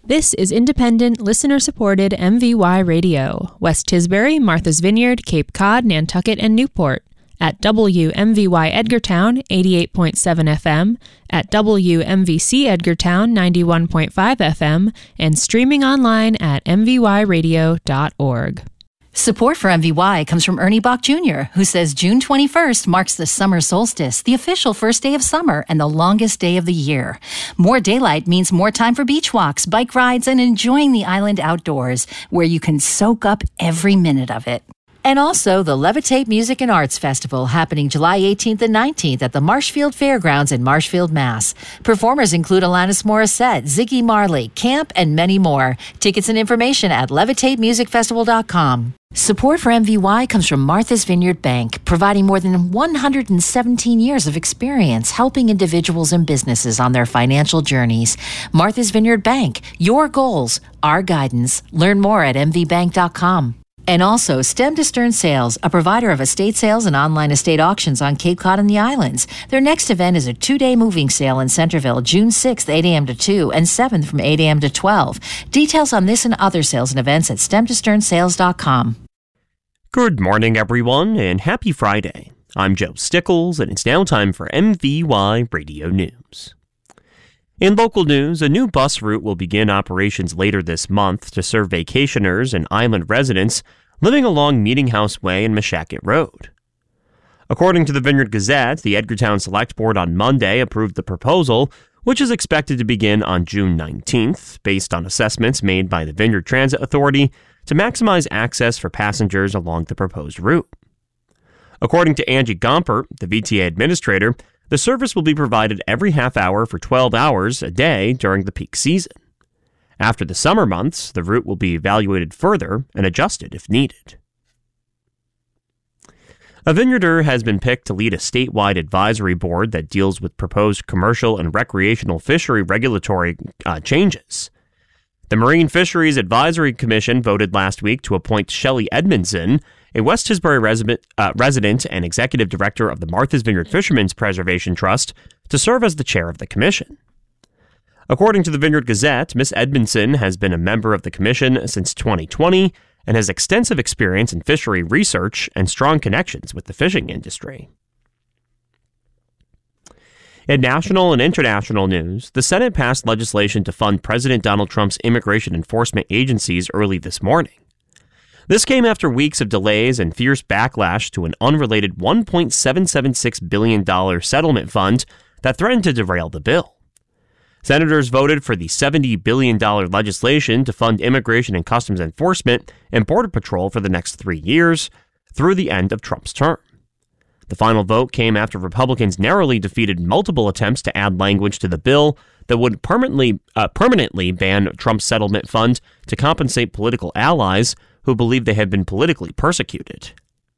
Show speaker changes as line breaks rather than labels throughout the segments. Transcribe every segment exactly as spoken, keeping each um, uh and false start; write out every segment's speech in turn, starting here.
This is independent, listener-supported M V Y Radio. West Tisbury, Martha's Vineyard, Cape Cod, Nantucket, and Newport. At W M V Y Edgartown, eighty-eight point seven F M, at W M V C Edgartown, ninety-one point five F M, and streaming online at m v y radio dot org.
Support for M V Y comes from Ernie Bach Junior, who says June twenty-first marks the summer solstice, the official first day of summer and the longest day of the year. More daylight means more time for beach walks, bike rides, and enjoying the island outdoors, where you can soak up every minute of it. And also the Levitate Music and Arts Festival, happening July eighteenth and nineteenth at the Marshfield Fairgrounds in Marshfield, Mass. Performers include Alanis Morissette, Ziggy Marley, Camp, and many more. Tickets and information at levitate music festival dot com. Support for M V Y comes from Martha's Vineyard Bank, providing more than one hundred seventeen years of experience helping individuals and businesses on their financial journeys. Martha's Vineyard Bank, your goals, our guidance. Learn more at m v bank dot com. And also, Stem to Stern Sales, a provider of estate sales and online estate auctions on Cape Cod and the islands. Their next event is a two-day moving sale in Centerville, June sixth, eight a.m. to two, and seventh from eight a.m. to twelve. Details on this and other sales and events at stem to stern sales dot com.
Good morning, everyone, and happy Friday. I'm Joe Stickles, and it's now time for M V Y Radio News. In local news, a new bus route will begin operations later this month to serve vacationers and island residents living along Meeting House Way and Meshacket Road. According to the Vineyard Gazette, the Edgartown Select Board on Monday approved the proposal, which is expected to begin on June nineteenth, based on assessments made by the Vineyard Transit Authority to maximize access for passengers along the proposed route. According to Angie Gompert, the V T A administrator, the service will be provided every half hour for twelve hours a day during the peak season. After the summer months, the route will be evaluated further and adjusted if needed. A vineyarder has been picked to lead a statewide advisory board that deals with proposed commercial and recreational fishery regulatory uh, changes. The Marine Fisheries Advisory Commission voted last week to appoint Shelley Edmondson, a West Tisbury resident, uh, resident and executive director of the Martha's Vineyard Fishermen's Preservation Trust, to serve as the chair of the commission. According to the Vineyard Gazette, Miz Edmondson has been a member of the commission since twenty twenty and has extensive experience in fishery research and strong connections with the fishing industry. In national and international news, the Senate passed legislation to fund President Donald Trump's immigration enforcement agencies early this morning. This came after weeks of delays and fierce backlash to an unrelated one point seven seven six billion dollars settlement fund that threatened to derail the bill. Senators voted for the seventy billion dollars legislation to fund immigration and customs enforcement and Border Patrol for the next three years through the end of Trump's term. The final vote came after Republicans narrowly defeated multiple attempts to add language to the bill that would permanently uh, permanently ban Trump's settlement fund to compensate political allies who believe they have been politically persecuted.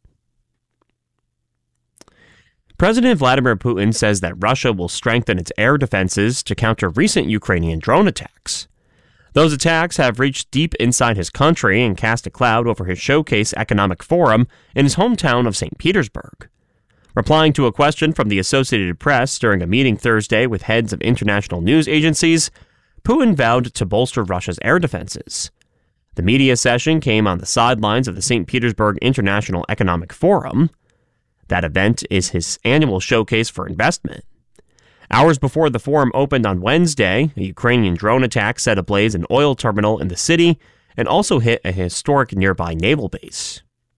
President Vladimir Putin says that Russia will strengthen its air defenses to counter recent Ukrainian drone attacks. Those attacks have reached deep inside his country and cast a cloud over his Showcase Economic Forum in his hometown of Saint Petersburg. Replying to a question from the Associated Press during a meeting Thursday with heads of international news agencies, Putin vowed to bolster Russia's air defenses. The media session came on the sidelines of the Saint Petersburg International Economic Forum. That event is his annual showcase for investment. Hours before the forum opened on Wednesday, a Ukrainian drone attack set ablaze an oil terminal in the city and also hit a historic nearby naval base.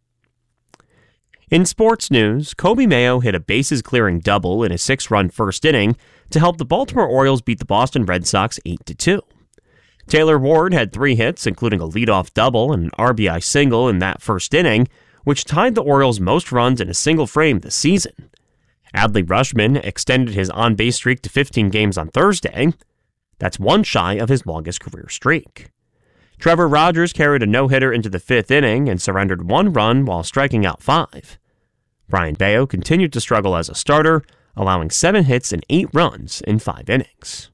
In sports news, Kobe Mayo hit a bases-clearing double in a six-run first inning to help the Baltimore Orioles beat the Boston Red Sox eight to two. Taylor Ward had three hits, including a leadoff double and an R B I single in that first inning, which tied the Orioles' most runs in a single frame this season. Adley Rutschman extended his on-base streak to fifteen games on Thursday. That's one shy of his longest career streak. Trevor Rogers carried a no-hitter into the fifth inning and surrendered one run while striking out five. Brian Bayo continued to struggle as a starter, allowing seven hits and eight runs in five innings.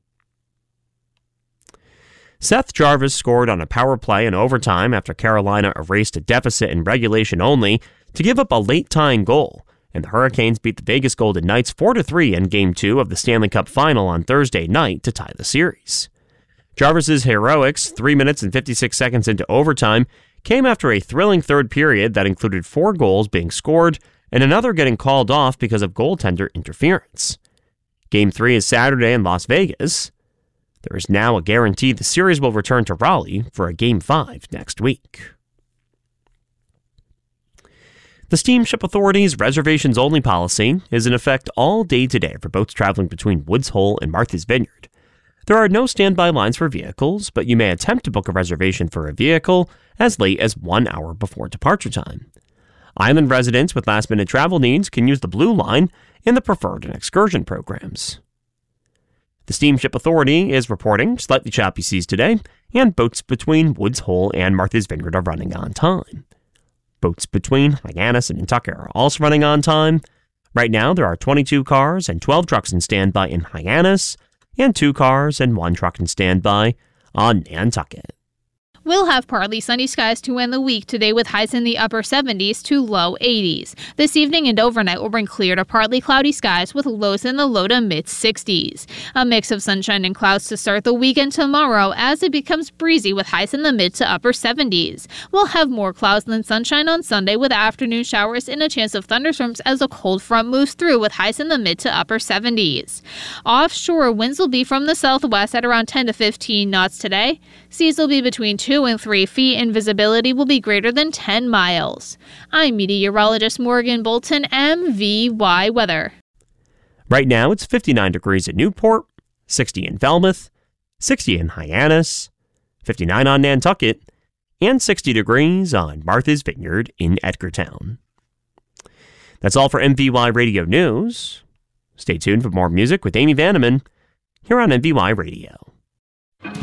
Seth Jarvis scored on a power play in overtime after Carolina erased a deficit in regulation only to give up a late-tying goal, and the Hurricanes beat the Vegas Golden Knights four to three in Game two of the Stanley Cup Final on Thursday night to tie the series. Jarvis's heroics, three minutes and fifty-six seconds into overtime, came after a thrilling third period that included four goals being scored and another getting called off because of goaltender interference. Game three is Saturday in Las Vegas. There is now a guarantee the series will return to Raleigh for a Game five next week. The Steamship Authority's reservations-only policy is in effect all day today for boats traveling between Woods Hole and Martha's Vineyard. There are no standby lines for vehicles, but you may attempt to book a reservation for a vehicle as late as one hour before departure time. Island residents with last-minute travel needs can use the Blue Line in the Preferred and Excursion programs. The Steamship Authority is reporting slightly choppy seas today, and boats between Woods Hole and Martha's Vineyard are running on time. Boats between Hyannis and Nantucket are also running on time. Right now, there are twenty-two cars and twelve trucks in standby in Hyannis, and two cars and one truck in standby on Nantucket.
We'll have partly sunny skies to end the week today with highs in the upper seventies to low eighties. This evening and overnight will bring clear to partly cloudy skies with lows in the low to mid sixties. A mix of sunshine and clouds to start the weekend tomorrow as it becomes breezy with highs in the mid to upper seventies. We'll have more clouds than sunshine on Sunday with afternoon showers and a chance of thunderstorms as a cold front moves through with highs in the mid to upper seventies. Offshore winds will be from the southwest at around ten to fifteen knots today. Seas will be between two and three feet and visibility will be greater than ten miles. I'm meteorologist Morgan Bolton, M V Y Weather.
Right now it's fifty-nine degrees at Newport, sixty in Falmouth, sixty in Hyannis, fifty-nine on Nantucket, and sixty degrees on Martha's Vineyard in Edgartown. That's all for M V Y Radio News. Stay tuned for more music with Amy Vanneman here on M V Y Radio.